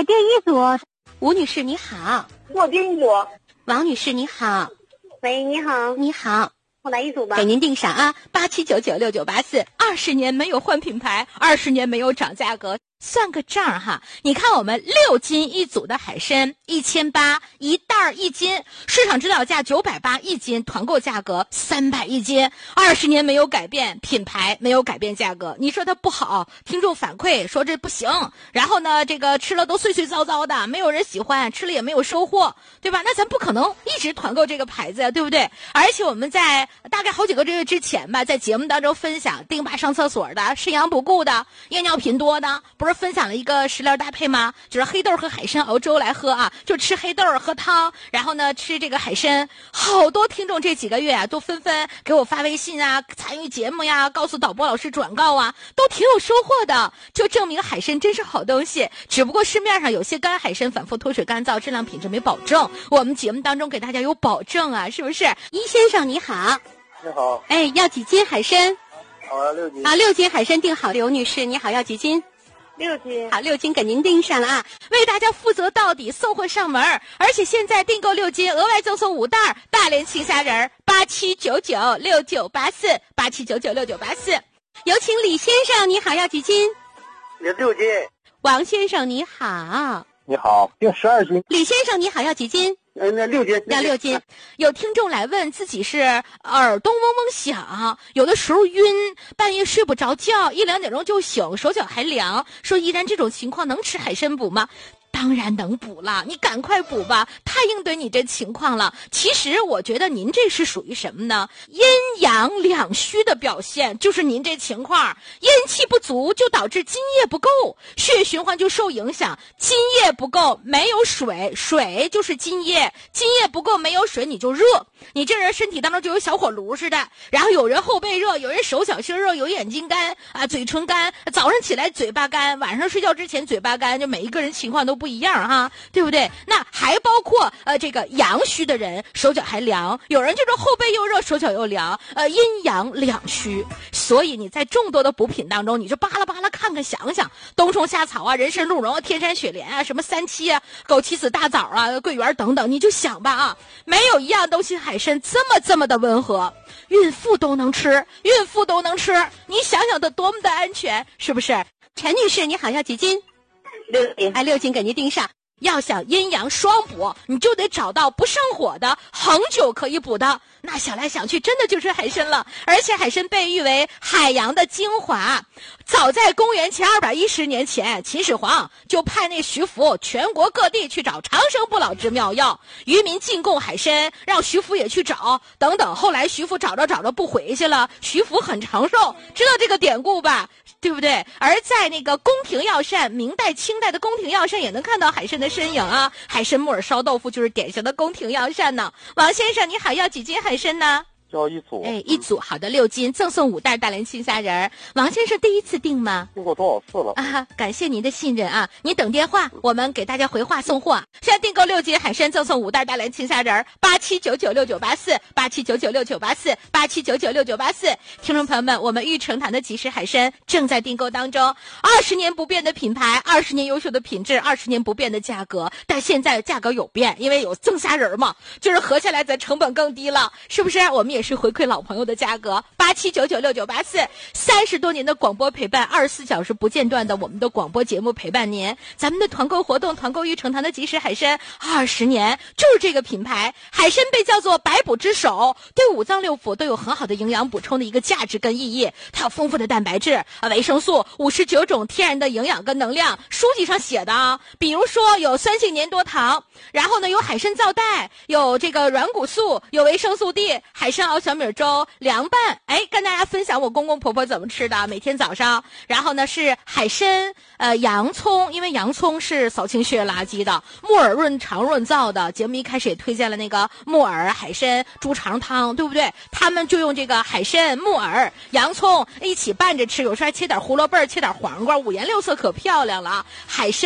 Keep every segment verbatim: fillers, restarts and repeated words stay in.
给定一组。 吴女士你好。 我定一组。 王女士你好。 喂，你好。 你好。 我来一组吧。 给您定上啊，八七九九六九八四。二十年没有换品牌，二十年没有涨价格。算个账哈，你看我们六斤一组的海参一千八一袋一斤，市场指导价九百八一斤，团购价格三百一斤，二十年没有改变，品牌没有改变价格。你说它不好，听众反馈说这不行，然后呢，这个吃了都碎碎糟糟的，没有人喜欢，吃了也没有收获，对吧？那咱不可能一直团购这个牌子，对不对？而且我们在大概好几个月之前吧，在节目当中分享丁爸上厕所的、肾阳不顾的、夜尿频多的，不是分享了一个食疗搭配吗？就是黑豆和海参熬粥来喝啊，就吃黑豆喝汤，然后呢吃这个海参。好多听众这几个月啊都纷纷给我发微信啊，参与节目呀，告诉导播老师转告啊，都挺有收获的，就证明海参真是好东西。只不过市面上有些干海参反复脱水干燥，质量品质没保证，我们节目当中给大家有保证啊，是不是？一先生你好。 你好。 哎，要几斤海参？ 好啊，六斤。 啊，六斤海参定好。刘女士你好，要几斤？ 六斤。 好，六斤给您订上了啊，为大家负责到底，送货上门，而且现在订购六斤额外赠送五袋大连青虾仁，八七九九六九八四八七九九六九八四。有请李先生你好，要几斤？ 六斤。 王先生你好。 你好，定十二斤。 李先生你好，要几斤？ 呃，那六斤。 要六斤。有听众来问自己是耳东嗡嗡响，有的时候晕，半夜睡不着觉，一两点钟就醒，手脚还凉，说依然这种情况能吃海参补吗？当然能补了，你赶快补吧，太应对你这情况了。其实我觉得您这是属于什么呢？阴阳两虚的表现，就是您这情况，阴气不足就导致津液不够，血液循环就受影响，津液不够，没有水，水就是津液，津液不够没有水你就热，你这人身体当中就有小火炉似的，然后有人后背热，有人手脚心热，有眼睛干啊，嘴唇干，早上起来嘴巴干，晚上睡觉之前嘴巴干，就每一个人情况都不一样哈，对不对？那还包括呃这个阳虚的人手脚还凉，有人就是后背又热手脚又凉，呃阴阳两虚。所以你在众多的补品当中，你就巴拉巴拉看看想想，冬虫夏草啊，人参鹿茸啊，天山雪莲啊，什么三七啊，枸杞子大枣啊，桂圆等等，你就想吧啊，没有一样东西海参这么这么的温和，孕妇都能吃，孕妇都能吃，你想想它多么的安全，是不是？陈女士你好，要几斤？ 六斤。 哎，六斤给您订上。要想阴阳双补，你就得找到不上火的、恒久可以补的。那想来想去，真的就是海参了。而且海参被誉为海洋的精华。早在公元前二百一十年前，秦始皇就派那徐福全国各地去找长生不老之妙药，渔民进贡海参，让徐福也去找，等等。后来徐福找着找着不回去了，徐福很长寿，知道这个典故吧？对不对？而在那个宫廷药膳，明代、清代的宫廷药膳也能看到海参的身影啊。海参木耳烧豆腐就是典型的宫廷药膳呢。王先生，你好，要几斤海参呢？ 要一组。 哎，一组，好的，六斤，赠送五袋大连青虾仁。王先生第一次订吗？ 订过多少次了？ 啊，感谢您的信任啊！你等电话，我们给大家回话送货。现在订购六斤海参，赠送五袋大连青虾仁，八七九九六九八四，八七九九六九八四，八七九九六九八四。听众朋友们，我们玉成坛的即食海参正在订购当中，二十年不变的品牌，二十年优秀的品质，二十年不变的价格，但现在价格有变，因为有赠虾仁嘛，就是合下来咱成本更低了，是不是？我们也是回馈老朋友的价格，八七九九六九八四，三十多年的广播陪伴，二十四小时不间断的我们的广播节目陪伴您。咱们的团购活动，团购玉成堂的即食海参，二十年就是这个品牌。海参被叫做百补之首，对五脏六腑都有很好的营养补充的一个价值跟意义。它有丰富的蛋白质、维生素，五十九种天然的营养跟能量。书籍上写的啊，比如说有酸性粘多糖，然后呢有海参皂带，有这个软骨素，有维生素 D， 海参熬小米粥凉拌。哎，跟大家分享我公公婆婆怎么吃的，每天早上。然后呢是海参呃洋葱，因为洋葱是扫清血液垃圾的，木耳润肠润燥的。节目一开始也推荐了那个木耳海参猪肠汤，对不对？他们就用这个海参、木耳、洋葱一起拌着吃，有时候还切点胡萝卜，切点黄瓜，五颜六色可漂亮了。海参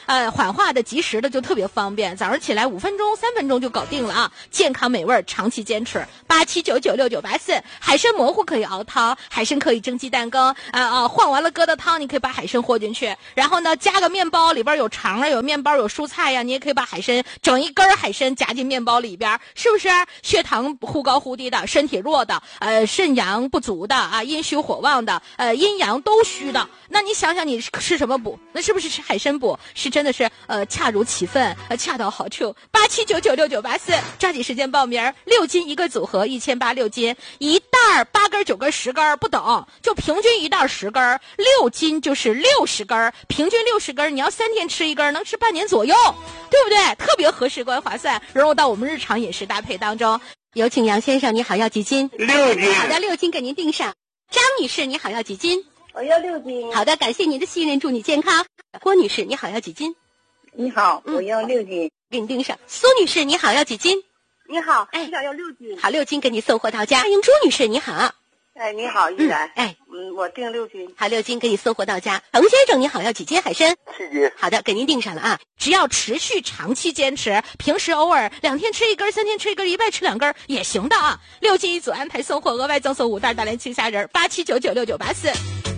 呃，缓化的、及时的就特别方便。早上起来五分钟、三分钟就搞定了啊！健康美味，长期坚持。八七九九六九八四，海参模糊可以熬汤，海参可以蒸鸡蛋羹，啊啊，换完了疙瘩汤，你可以把海参和进去，然后呢，加个面包，里边有肠啊，有面包，有蔬菜呀，你也可以把海参整一根海参夹进面包里边，是不是？血糖忽高忽低的，身体弱的，呃，肾阳不足的啊，阴虚火旺的，呃，阴阳都虚的，那你想想你吃什么补？那是不是吃海参补？是真的是呃恰如其分，呃恰到好处。八七九九六九八四，抓紧时间报名，六斤一个组合，一千八六斤，一袋八根九根十根不等，就平均一袋十根，六斤就是六十根，平均六十根，你要三天吃一根，能吃半年左右，对不对？特别合适，更划算，融入到我们日常饮食搭配当中。有请杨先生，你好，要几斤？ 六斤。 好的，六斤给您定上。张女士，你好，要几斤？ 我要六斤。 好的，感谢您的信任，祝你健康。郭女士，你好，要几斤？ 你好，我要六斤。 给你定上。苏女士，你好，要几斤？ 你好， 哎我想要六斤。 好，六斤给你送货到家。欢迎朱女士，你好。 哎，你好，依然。 哎， 嗯，我订六斤。 好，六斤给你送货到家。彭先生，你好，要几斤海参？ 七斤。 好的，给您定上了啊。只要持续长期坚持，平时偶尔两天吃一根，三天吃一根，一拜吃两根也行的啊。六斤一组，安排送货，额外赠送五袋大连青虾仁。八七九九六九八四。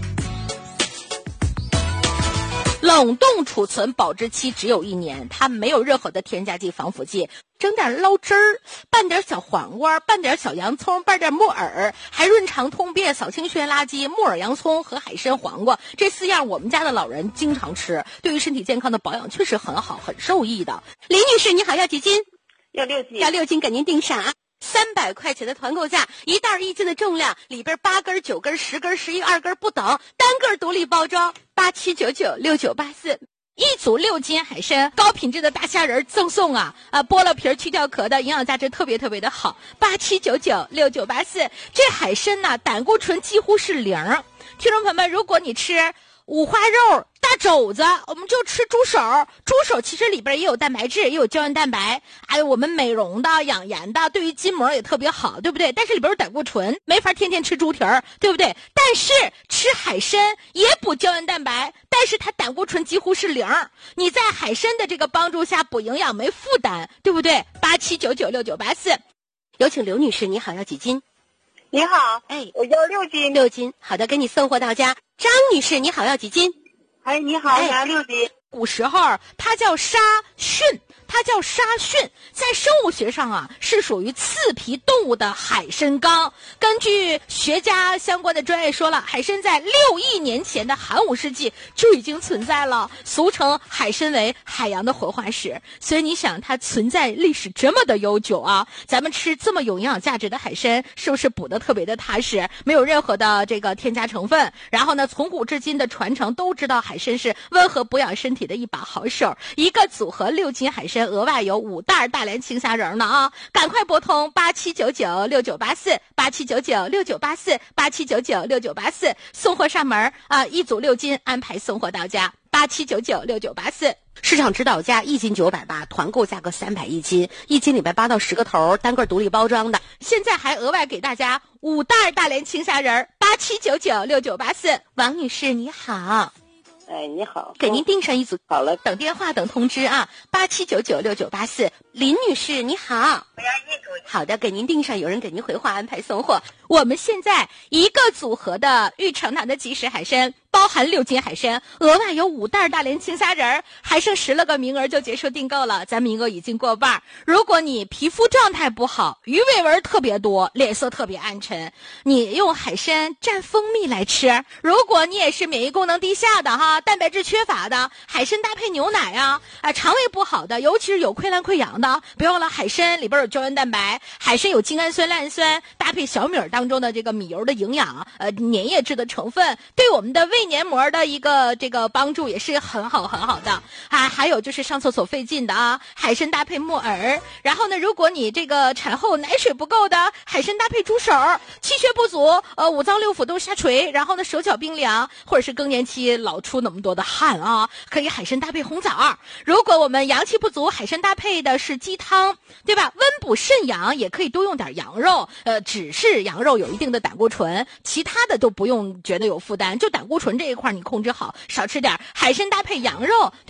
冷冻储存保质期只有一年，它没有任何的添加剂、防腐剂。整点捞汁儿，拌点小黄瓜，拌点小洋葱，拌点木耳，还润肠通便、扫清血垃圾。木耳、洋葱和海参、黄瓜这四样，我们家的老人经常吃，对于身体健康的保养确实很好，很受益的。李女士，你好，要几斤？ 要六斤。 要六斤，给您定上啊。三百块钱的团购价，一袋一斤的重量，里边八根、九根、十根、十一、二根不等，单个独立包装。八七九九六九八四。一组六斤海参，高品质的大虾仁赠送啊！啊，剥了皮儿去掉壳的，营养价值特别特别的好。八七九九六九八四，这海参呢，胆固醇几乎是零。听众朋友们，如果你吃五花肉、大肘子，我们就吃猪手。猪手其实里边也有蛋白质，也有胶原蛋白，还有我们美容的、养颜的，对于筋膜也特别好，对不对？但是里边有胆固醇，没法天天吃猪蹄儿，对不对？但是吃海参也补胶原蛋白，但是它胆固醇几乎是零。你在海参的这个帮助下补营养没负担，对不对？八七九九六九八四。有请刘女士，你好，要几斤？ 你好， 哎， 我要六斤。 六斤，好的，给你送货到家。张女士，你好，要几斤？ 哎，你好，我要六斤。 古时候它叫沙蕈，它叫沙蕈，在生物学上啊是属于刺皮动物的海参纲。根据学家相关的专业说了，海参在六亿年前的寒武世纪就已经存在了，俗称海参为海洋的活化石。所以你想它存在历史这么的悠久啊，咱们吃这么有营养价值的海参，是不是补得特别的踏实，没有任何的这个添加成分？然后呢，从古至今的传承都知道海参是温和补养身体的一把好手。一个组合六斤海参，额外有五袋大连青虾仁呢啊！赶快拨通八七九九六九八四八七九九六九八四八七九九六九八四，送货上门啊！一组六斤，安排送货到家。八七九九六九八四。市场指导价一斤九百八，团购价格三百一斤，一斤里边八到十个头，单个独立包装的。现在还额外给大家五袋大连青虾仁。八七九九六九八四。王女士你好。 哎，你好， 给您订上一组。 好了， 等电话等通知啊。八七九九六九八四。林女士你好。 我要一组。 好的，给您订上，有人给您回话安排送货。我们现在一个组合的玉成堂的即食海参，包含六斤海参，额外有五袋大连青虾仁，还剩十了个名额就结束订购了，咱名额已经过半。如果你皮肤状态不好，鱼尾纹特别多，脸色特别暗沉，你用海参蘸蜂蜜来吃。如果你也是免疫功能低下的哈，蛋白质缺乏的，海参搭配牛奶啊，啊肠胃不好的，尤其是有溃烂溃疡的，别忘了海参里边有胶原蛋白，海参有精氨酸、赖氨酸，搭配小米儿当中的这个米油的营养，呃粘液质的成分，对我们的胃黏膜的一个这个帮助也是很好很好的。还还有就是上厕所费劲的啊，海参搭配木耳。然后呢，如果你这个产后奶水不够的，海参搭配猪手。气血不足，呃五脏六腑都下垂，然后呢手脚冰凉，或者是更年期老出那么多的汗啊，可以海参搭配红枣。如果我们阳气不足，海参搭配的是鸡汤，对吧？温补肾阳，也可以多用点羊肉，呃只是羊肉有一定的胆固醇，其他的都不用觉得有负担，就胆固醇这一块你控制好，少吃点。海参搭配羊肉，对我们的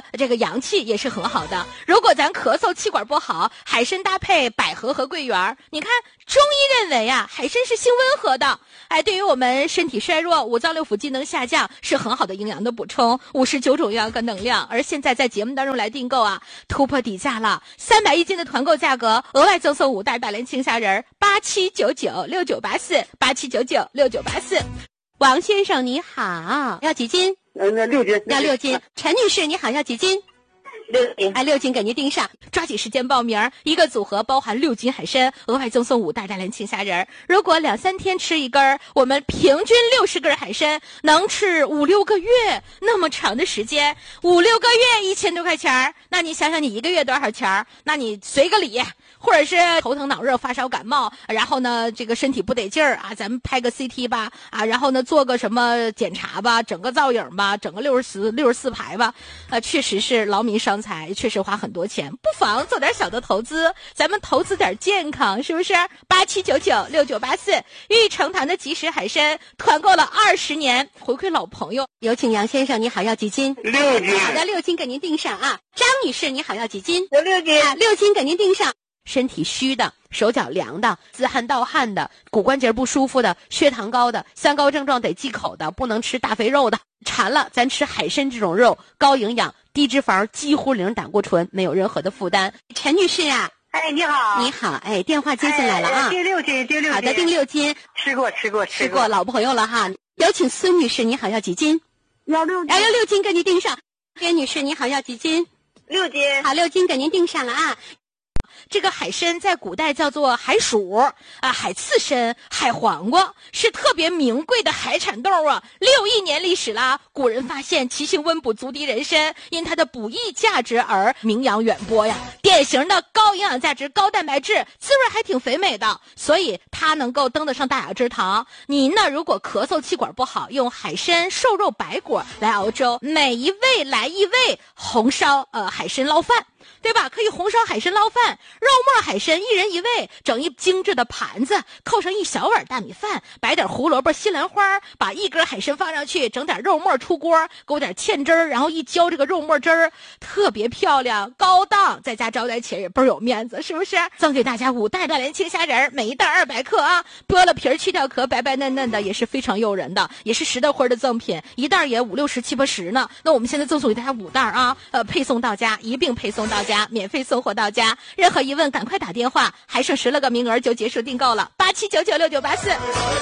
这个阳气也是很好的。如果咱咳嗽气管不好，海参搭配百合和桂圆，你看中医认为啊，海参是性温和的，哎，对于我们身体衰弱、五脏六腑机能下降是很好的营养的补充，五十九种营养跟能量。而现在在节目当中来订购啊，突破底价了，三百一斤的团购价格，额外赠送五袋大连青虾仁，八七九九六九八四，八七九九六九八四。王先生你好，要几斤？ 呃，那六斤。 要六斤。陈女士你好，要几斤？ 六斤。 哎，六斤给您盯上，抓紧时间报名。一个组合包含六斤海参，额外赠送五袋大连青虾仁。如果两三天吃一根，我们平均六十根海参能吃五六个月，那么长的时间，五六个月一千多块钱，那你想想你一个月多少钱？那你随个礼。或者是头疼脑热发烧感冒，然后呢这个身体不得劲儿啊，咱们拍个 C T 吧啊，然后呢做个什么检查吧，整个造影吧，整个六十四六十四排吧，呃确实是劳民伤财，确实花很多钱，不妨做点小的投资，咱们投资点健康，是不是？八七九九六九八四，玉成堂的即食海参团购了二十年，回馈老朋友。有请杨先生，你好，要几斤？ 六斤。 好的，六斤给您订上啊。张女士你好，要几斤？ 要六斤。 啊，六斤给您订上。身体虚的，手脚凉的，自汗盗汗的，骨关节不舒服的，血糖高的，三高症状得忌口的，不能吃大肥肉的，馋了咱吃海参这种肉，高营养低脂肪，几乎零胆固醇，没有任何的负担。陈女士啊， 哎，你好。 你好，哎，电话接进来了啊。 哎、订六斤，订六斤。 好的，订六斤。 吃过，吃过， 吃过，吃过老朋友了哈。有请孙女士，你好，要几斤？ 要六斤。 要六斤给您订上。叶女士，你好，要几斤？ 六斤。 好，六斤给您订上了啊。这个海参在古代叫做海鼠啊，海刺参、海黄瓜，是特别名贵的海产动物啊。六亿年历史啦，古人发现其性温补，足敌人参，因它的补益价值而名扬远播呀。典型的高营养价值、高蛋白质，滋味还挺肥美的，所以它能够登得上大雅之堂。您呢，如果咳嗽气管不好，用海参瘦肉白果来熬粥，每一味来一味红烧呃海参捞饭。对吧？可以红烧海参捞饭，肉末海参一人一味，整一精致的盘子，扣上一小碗大米饭，摆点胡萝卜、西兰花，把一根海参放上去，整点肉末出锅，勾点芡汁儿，然后一浇这个肉末汁儿，特别漂亮，高档，在家招待起来也倍儿有面子，是不是？赠给大家五袋大连青虾仁，每一袋二百克啊，剥了皮儿去掉壳，白白嫩嫩的，也是非常诱人的，也是十的花的赠品，一袋也五六十七八十呢。那我们现在赠送给大家五袋啊，呃，配送到家，一并配送到家。免费送货到家，任何疑问赶快打电话，还剩十来个名额就结束订购了。八七九九六九八四。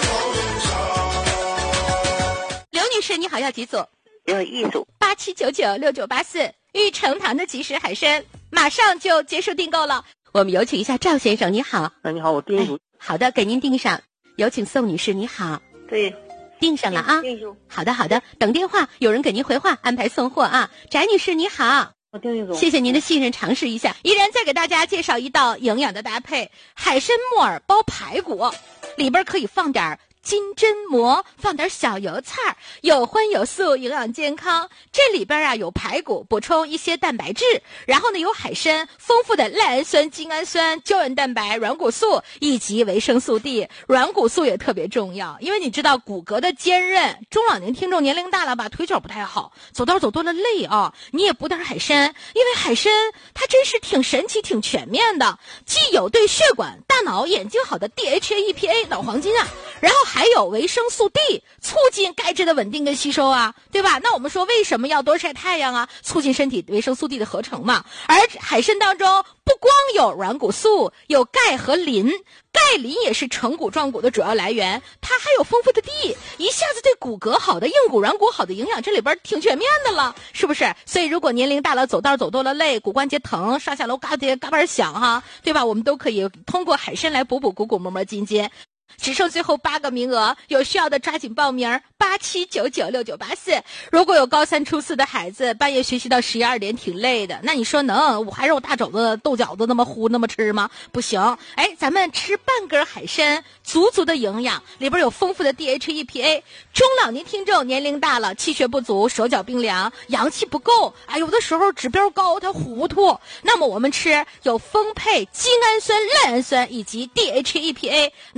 刘女士，你好，要几组？ 要一组。 八七九九六九八四，玉成堂的即食海参，马上就结束订购了。我们有请一下赵先生，你好。 哎，你好，我订一组、哎。 好的，给您订上。有请宋女士，你好。 对。 订上了啊。 订住。 好的，好的，等电话，有人给您回话，安排送货啊。翟女士，你好。 我订一组， 谢谢您的信任，尝试一下。依然再给大家介绍一道营养的搭配：海参木耳包排骨，里边可以放点金针蘑，放点小油菜，有荤有素，营养健康。这里边啊有排骨，补充一些蛋白质，然后呢有海参，丰富的赖氨酸、精氨酸、胶原蛋白、软骨素以及维生素 D。软骨素也特别重要，因为你知道骨骼的坚韧，中老年听众年龄大了吧，腿脚不太好，走道走多了累啊，你也补点海参，因为海参它真是挺神奇、挺全面的，既有对血管、大脑、眼睛好的 D H A E P A 脑黄金啊，然后还有维生素 D， 促进钙质的稳定跟吸收啊，对吧？那我们说为什么要多晒太阳啊？促进身体维生素 D 的合成嘛。而海参当中不光有软骨素，有钙和磷，钙磷也是成骨壮骨的主要来源，它还有丰富的 D， 一下子对骨骼好的、硬骨软骨好的营养，这里边挺全面的了，是不是？所以如果年龄大了，走道走多了累，骨关节疼，上下楼嘎吱嘎巴响哈，对吧？我们都可以通过海参来补补骨骨膜膜筋筋。只剩最后八个名额，有需要的抓紧报名，八七九九六九八四。如果有高三初四的孩子，半夜学习到十一二点挺累的，那你说能五花肉、大肘子、豆饺子那么糊那么吃吗？不行。哎，咱们吃半根海参，足足的营养，里边有丰富的 D H E P A。中老年听众年龄大了，气血不足，手脚冰凉，阳气不够，哎，有的时候指标高，他糊涂。那么我们吃有丰沛精氨酸、赖氨酸以及 D H E P A 脑黄金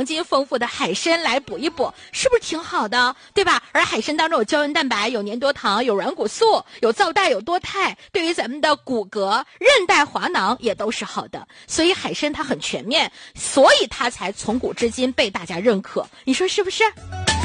筋丰富的海参来补一补，是不是挺好的，对吧？而海参当中有胶原蛋白，有粘多糖，有软骨素，有皂带，有多肽，对于咱们的骨骼、韧带、滑囊也都是好的。所以海参它很全面，所以它才从古至今被大家认可。你说是不是？